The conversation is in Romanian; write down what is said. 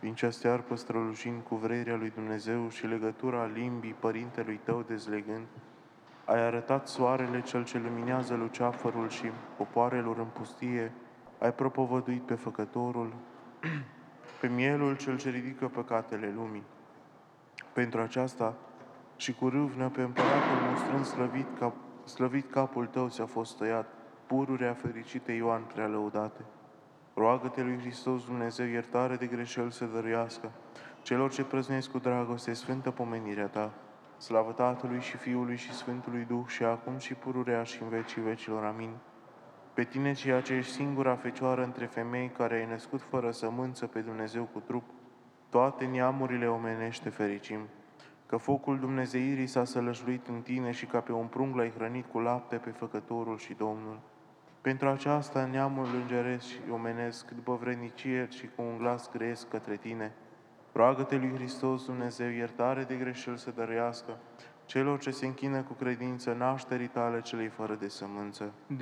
din cea stearpă strălucind cu vrerea lui Dumnezeu și legătura limbii părintelui tău dezlegând, ai arătat soarele cel ce luminează luceafărul și popoarelor în pustie, ai propovăduit pe Făcătorul, pe mielul cel ce ridică păcatele lumii. Pentru aceasta și cu râvnă pe împăratul mostrând slăvit capul tău ți-a fost tăiat, pururea fericite Ioan prea lăudate. Roagă-te lui Hristos Dumnezeu iertare de greșeli să dăruiască celor ce prăznesc cu dragoste sfântă pomenirea ta. Slavă Tatălui și Fiului și Sfântului Duh și acum și pururea și în vecii vecilor. Amin. Pe tine, ceea ce ești singura fecioară între femei care ai născut fără sămânță pe Dumnezeu cu trup, toate neamurile omenește fericim, că focul dumnezeirii s-a sălășluit în tine și ca pe un prunc l-ai hrănit cu lapte pe Făcătorul și Domnul. Pentru aceasta neamul îngeresc și omenesc, după vrednicie și cu un glas gresc către tine, roagă-te lui Hristos Dumnezeu iertare de greșeli să dăruiască celor ce se închină cu credință nașterii tale celei fără de sămânță.